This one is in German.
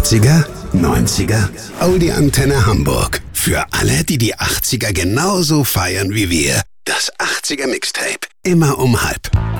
80er, 90er, Audi Antenne Hamburg. Für alle, die die 80er genauso feiern wie wir. Das 80er Mixtape. Immer um halb.